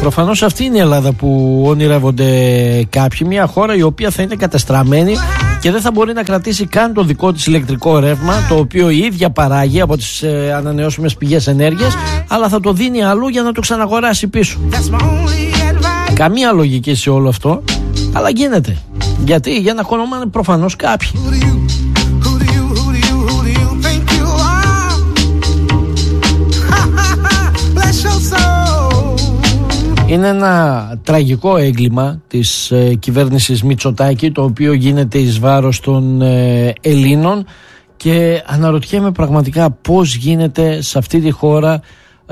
Προφανώς αυτή είναι η Ελλάδα που ονειρεύονται κάποιοι. Μια χώρα η οποία θα είναι κατεστραμμένη και δεν θα μπορεί να κρατήσει καν το δικό της ηλεκτρικό ρεύμα, το οποίο η ίδια παράγει από τις ανανεώσιμες πηγές ενέργειας, αλλά θα το δίνει αλλού για να το ξαναγοράσει πίσω. Καμία λογική σε όλο αυτό, αλλά γίνεται. Γιατί? Για να κονομάνε προφανώς κάποιοι. Είναι ένα τραγικό έγκλημα της κυβέρνησης Μητσοτάκη, το οποίο γίνεται εις βάρος των Ελλήνων, και αναρωτιέμαι πραγματικά πώς γίνεται σε αυτή τη χώρα,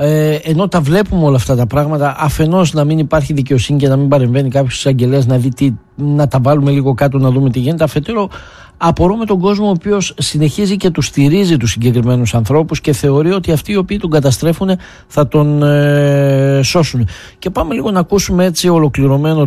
ενώ τα βλέπουμε όλα αυτά τα πράγματα, αφενός να μην υπάρχει δικαιοσύνη και να μην παρεμβαίνει κάποιος εισαγγελέας να δει να τα βάλουμε λίγο κάτω να δούμε τι γίνεται. Αφετέρου, απορώ με τον κόσμο ο οποίος συνεχίζει και του στηρίζει τους συγκεκριμένους ανθρώπους και θεωρεί ότι αυτοί οι οποίοι τον καταστρέφουν θα τον σώσουν. Και πάμε λίγο να ακούσουμε έτσι ολοκληρωμένο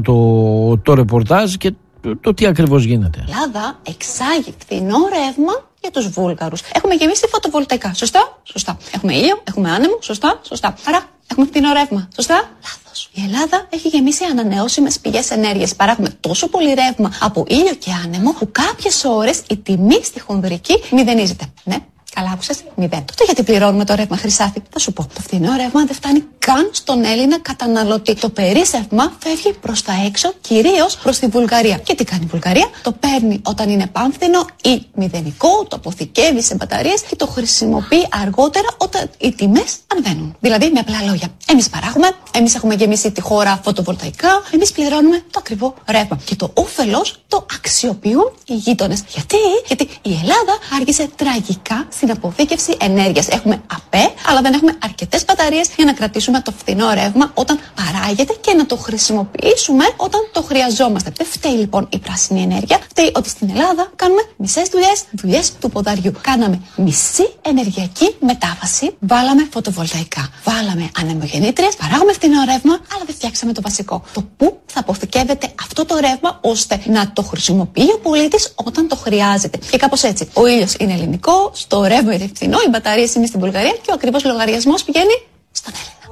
το ρεπορτάζ και το τι ακριβώς γίνεται. Η Ελλάδα εξάγει φθηνό ρεύμα για τους Βούλγαρους. Έχουμε γεμίσει φωτοβολταϊκά. Σωστά? Σωστά. Έχουμε ήλιο, έχουμε άνεμο. Σωστά? Σωστά. Άρα έχουμε φθηνό ρεύμα. Σωστά? Λάθος. Η Ελλάδα έχει γεμίσει ανανεώσιμες πηγές ενέργειας. Παράγουμε τόσο πολύ ρεύμα από ήλιο και άνεμο που κάποιες ώρες η τιμή στη χονδρική μηδενίζεται. Ναι. Καλά άκουσες, 0. Τότε γιατί πληρώνουμε το ρεύμα, Χρυσάφη? Θα σου πω. Το φθηνό ρεύμα δεν φτάνει καν στον Έλληνα καταναλωτή. Το περίσσευμα φεύγει προς τα έξω, κυρίως προς τη Βουλγαρία. Και τι κάνει η Βουλγαρία? Το παίρνει όταν είναι πάμφθηνο ή μηδενικό, το αποθηκεύει σε μπαταρίες και το χρησιμοποιεί αργότερα όταν οι τιμές ανεβαίνουν. Δηλαδή, με απλά λόγια, εμείς παράγουμε, εμείς έχουμε γεμίσει τη χώρα φωτοβολταϊκά, εμείς πληρώνουμε το ακριβό ρεύμα. Και το όφελος το αξιοποιούν οι γείτονες. Γιατί η Ελλάδα άργησε τραγικά στην αποθήκευση ενέργειας. Έχουμε ΑΠΕ, αλλά δεν έχουμε αρκετές μπαταρίες για να κρατήσουμε το φθηνό ρεύμα όταν παράγεται και να το χρησιμοποιήσουμε όταν το χρειαζόμαστε. Δεν φταίει λοιπόν η πράσινη ενέργεια. Φταίει ότι στην Ελλάδα κάνουμε μισές δουλειές του ποδαριού. Κάναμε μισή ενεργειακή μετάβαση, βάλαμε φωτοβολταϊκά, βάλαμε ανεμογεννήτριες, παράγουμε φθηνό ρεύμα, αλλά δεν φτιάξαμε το βασικό. Το πού θα αποθηκεύεται αυτό το ρεύμα ώστε να το χρησιμοποιεί ο πολίτης όταν το χρειάζεται. Και κάπως έτσι. Ο ήλιος είναι ελληνικό, στο ρεύμα είναι φθηνό, οι μπαταρίες είναι στην Βουλγαρία και ο ακριβώς λογαριασμός πηγαίνει στον Έλληνα.